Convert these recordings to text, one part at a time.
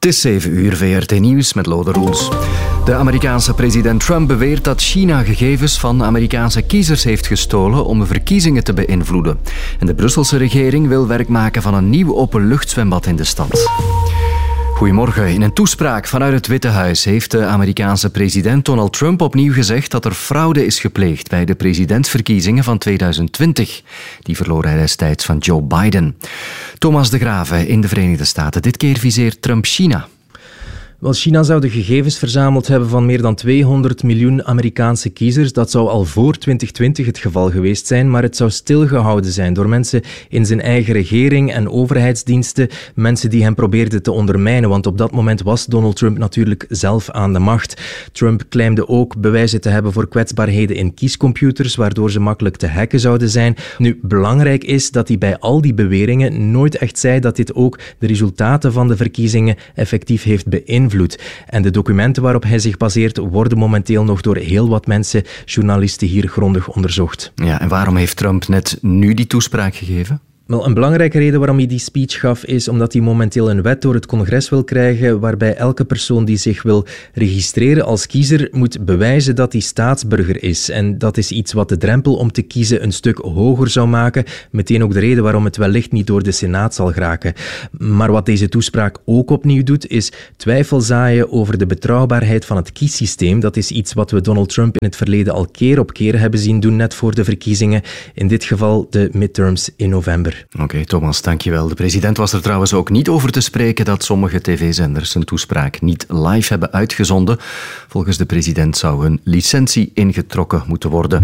Het is 7 uur, VRT Nieuws met Lode Roels. De Amerikaanse president Trump beweert dat China gegevens van Amerikaanse kiezers heeft gestolen om de verkiezingen te beïnvloeden. En de Brusselse regering wil werk maken van een nieuw openluchtzwembad in de stad. Goedemorgen. In een toespraak vanuit het Witte Huis heeft de Amerikaanse president Donald Trump opnieuw gezegd dat er fraude is gepleegd bij de presidentsverkiezingen van 2020. Die verloor hij destijds van Joe Biden. Thomas de Grave in de Verenigde Staten. Dit keer viseert Trump China. Wel, China zou de gegevens verzameld hebben van meer dan 200 miljoen Amerikaanse kiezers. Dat zou al voor 2020 het geval geweest zijn, maar het zou stilgehouden zijn door mensen in zijn eigen regering en overheidsdiensten, mensen die hem probeerden te ondermijnen, want op dat moment was Donald Trump natuurlijk zelf aan de macht. Trump claimde ook bewijzen te hebben voor kwetsbaarheden in kiescomputers, waardoor ze makkelijk te hacken zouden zijn. Nu, belangrijk is dat hij bij al die beweringen nooit echt zei dat dit ook de resultaten van de verkiezingen effectief heeft beïnvloed. En de documenten waarop hij zich baseert worden momenteel nog door heel wat mensen, journalisten hier grondig onderzocht. Ja, en waarom heeft Trump net nu die toespraak gegeven? Wel, een belangrijke reden waarom hij die speech gaf is omdat hij momenteel een wet door het congres wil krijgen waarbij elke persoon die zich wil registreren als kiezer moet bewijzen dat hij staatsburger is. En dat is iets wat de drempel om te kiezen een stuk hoger zou maken. Meteen ook de reden waarom het wellicht niet door de Senaat zal geraken. Maar wat deze toespraak ook opnieuw doet, is twijfel zaaien over de betrouwbaarheid van het kiessysteem. Dat is iets wat we Donald Trump in het verleden al keer op keer hebben zien doen, net voor de verkiezingen. In dit geval de midterms in november. Oké, Thomas, dankjewel. De president was er trouwens ook niet over te spreken dat sommige tv-zenders zijn toespraak niet live hebben uitgezonden. Volgens de president zou hun licentie ingetrokken moeten worden.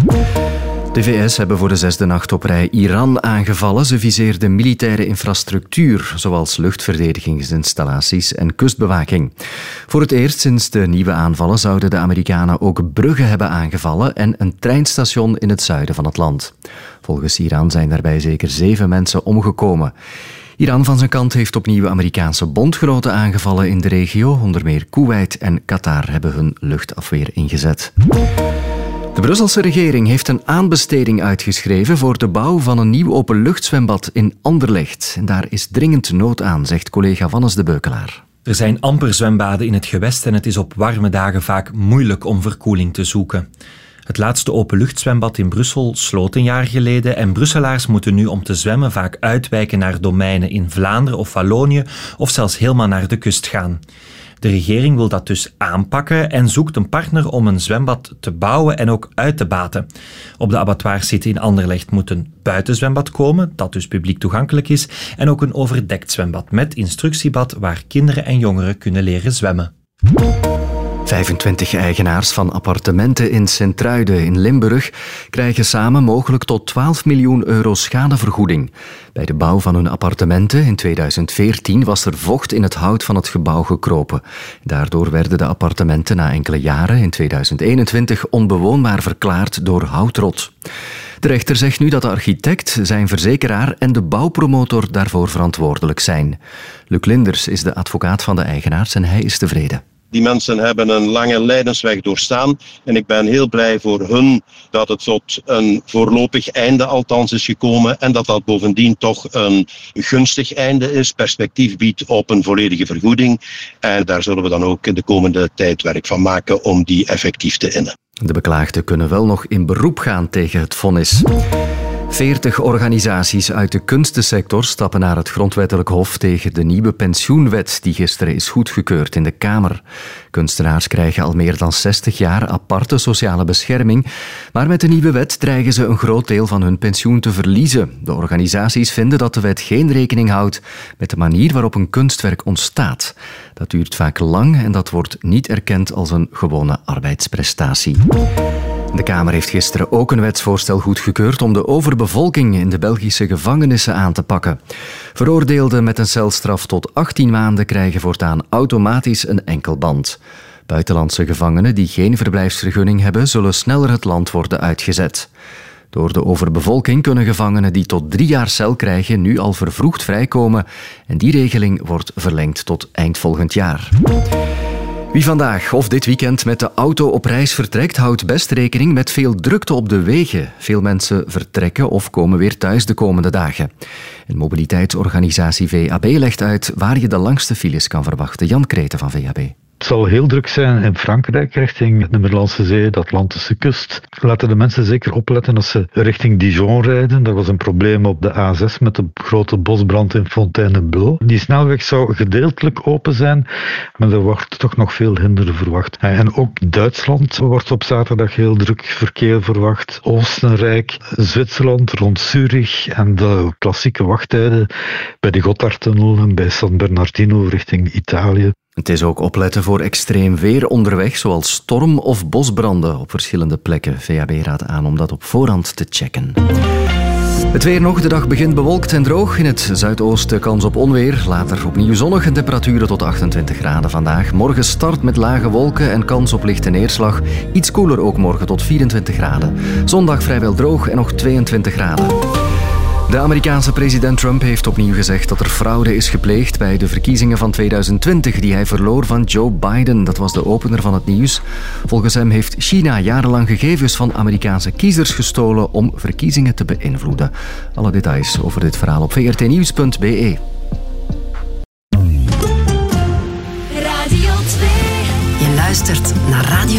De VS hebben voor de 6e nacht op rij Iran aangevallen. Ze viseerden militaire infrastructuur, zoals luchtverdedigingsinstallaties en kustbewaking. Voor het eerst sinds de nieuwe aanvallen zouden de Amerikanen ook bruggen hebben aangevallen en een treinstation in het zuiden van het land. Volgens Iran zijn daarbij zeker 7 mensen omgekomen. Iran van zijn kant heeft opnieuw Amerikaanse bondgenoten aangevallen in de regio. Onder meer Koeweit en Qatar hebben hun luchtafweer ingezet. De Brusselse regering heeft een aanbesteding uitgeschreven voor de bouw van een nieuw openluchtzwembad in Anderlecht. En daar is dringend nood aan, zegt collega Wannes de Beukelaar. Er zijn amper zwembaden in het gewest en het is op warme dagen vaak moeilijk om verkoeling te zoeken. Het laatste openluchtzwembad in Brussel sloot een jaar geleden en Brusselaars moeten nu om te zwemmen vaak uitwijken naar domeinen in Vlaanderen of Wallonië of zelfs helemaal naar de kust gaan. De regering wil dat dus aanpakken en zoekt een partner om een zwembad te bouwen en ook uit te baten. Op de abattoirsite in Anderlecht moet een buitenzwembad komen, dat dus publiek toegankelijk is, en ook een overdekt zwembad met instructiebad waar kinderen en jongeren kunnen leren zwemmen. 25 eigenaars van appartementen in Sint-Truiden in Limburg krijgen samen mogelijk tot 12 miljoen euro schadevergoeding. Bij de bouw van hun appartementen in 2014 was er vocht in het hout van het gebouw gekropen. Daardoor werden de appartementen na enkele jaren in 2021 onbewoonbaar verklaard door houtrot. De rechter zegt nu dat de architect, zijn verzekeraar en de bouwpromotor daarvoor verantwoordelijk zijn. Luc Linders is de advocaat van de eigenaars en hij is tevreden. Die mensen hebben een lange lijdensweg doorstaan en ik ben heel blij voor hun dat het tot een voorlopig einde althans is gekomen en dat dat bovendien toch een gunstig einde is, perspectief biedt op een volledige vergoeding. En daar zullen we dan ook de komende tijd werk van maken om die effectief te innen. De beklaagden kunnen wel nog in beroep gaan tegen het vonnis. 40 organisaties uit de kunstensector stappen naar het grondwettelijk hof tegen de nieuwe pensioenwet die gisteren is goedgekeurd in de Kamer. Kunstenaars krijgen al meer dan 60 jaar aparte sociale bescherming, maar met de nieuwe wet dreigen ze een groot deel van hun pensioen te verliezen. De organisaties vinden dat de wet geen rekening houdt met de manier waarop een kunstwerk ontstaat. Dat duurt vaak lang en dat wordt niet erkend als een gewone arbeidsprestatie. De Kamer heeft gisteren ook een wetsvoorstel goedgekeurd om de overbevolking in de Belgische gevangenissen aan te pakken. Veroordeelden met een celstraf tot 18 maanden krijgen voortaan automatisch een enkelband. Buitenlandse gevangenen die geen verblijfsvergunning hebben, zullen sneller het land worden uitgezet. Door de overbevolking kunnen gevangenen die tot 3 jaar cel krijgen nu al vervroegd vrijkomen en die regeling wordt verlengd tot eind volgend jaar. Wie vandaag of dit weekend met de auto op reis vertrekt, houdt best rekening met veel drukte op de wegen. Veel mensen vertrekken of komen weer thuis de komende dagen. En mobiliteitsorganisatie VAB legt uit waar je de langste files kan verwachten. Jan Kreten van VAB. Het zal heel druk zijn in Frankrijk, richting de Middellandse Zee, de Atlantische kust. Laten de mensen zeker opletten als ze richting Dijon rijden. Er was een probleem op de A6 met de grote bosbrand in Fontainebleau. Die snelweg zou gedeeltelijk open zijn, maar er wordt toch nog veel hinder verwacht. En ook Duitsland wordt op zaterdag heel druk verkeer verwacht. Oostenrijk, Zwitserland, rond Zurich en de klassieke wachttijden bij de Gotthardtunnel en bij San Bernardino richting Italië. Het is ook opletten voor extreem weer onderweg, zoals storm- of bosbranden op verschillende plekken. VAB raadt aan om dat op voorhand te checken. Het weer nog. De dag begint bewolkt en droog. In het zuidoosten kans op onweer. Later opnieuw zonnig en temperaturen tot 28 graden vandaag. Morgen start met lage wolken en kans op lichte neerslag. Iets koeler ook morgen tot 24 graden. Zondag vrijwel droog en nog 22 graden. De Amerikaanse president Trump heeft opnieuw gezegd dat er fraude is gepleegd bij de verkiezingen van 2020 die hij verloor van Joe Biden. Dat was de opener van het nieuws. Volgens hem heeft China jarenlang gegevens van Amerikaanse kiezers gestolen om verkiezingen te beïnvloeden. Alle details over dit verhaal op vrtnieuws.be. Radio 2. Je luistert naar Radio